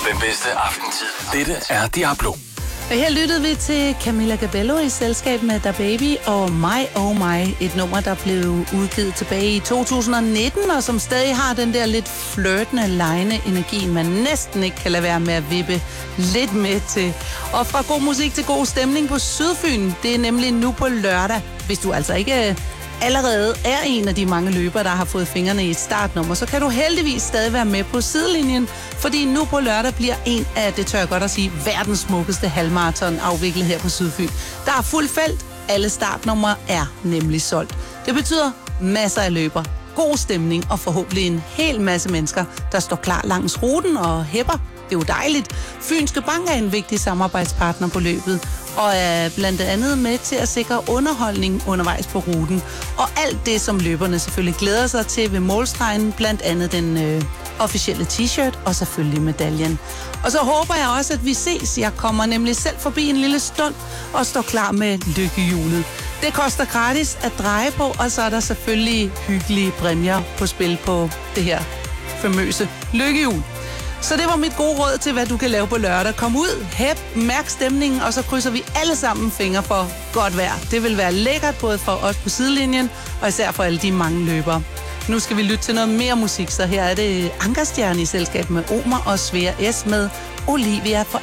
Den bedste aftentid. Dette er Diablo. Og her lyttede vi til Camilla Cabello i selskab med Da Baby og My Oh My, et nummer, der blev udgivet tilbage i 2019, og som stadig har den der lidt flirtende, lejende energi, man næsten ikke kan lade være med at vippe lidt med til. Og fra god musik til god stemning på Sydfyn, det er nemlig nu på lørdag, hvis du altså ikke allerede er en af de mange løbere, der har fået fingrene i et startnummer, så kan du heldigvis stadig være med på sidelinjen, fordi nu på lørdag bliver en af, det tør jeg godt at sige, verdens smukkeste halvmarathon afviklet her på Sydfyn. Der er fuld felt, alle startnumre er nemlig solgt. Det betyder masser af løber, god stemning og forhåbentlig en hel masse mennesker, der står klar langs ruten og hæpper. Det er jo dejligt. Fynske Bank er en vigtig samarbejdspartner på løbet, og er blandt andet med til at sikre underholdning undervejs på ruten. Og alt det, som løberne selvfølgelig glæder sig til ved målstregen, blandt andet den officielle t-shirt og selvfølgelig medaljen. Og så håber jeg også, at vi ses. Jeg kommer nemlig selv forbi en lille stund og står klar med lykkehjulet. Det koster gratis at dreje på, og så er der selvfølgelig hyggelige præmier på spil på det her famøse lykkehjul. Så det var mit gode råd til, hvad du kan lave på lørdag. Kom ud, hæb, mærk stemningen, og så krydser vi alle sammen fingre for godt vejr. Det vil være lækkert både for os på sidelinjen, og især for alle de mange løbere. Nu skal vi lytte til noget mere musik, så her er det Ankerstjerne i selskab med Omar og Svea S. med Olivia for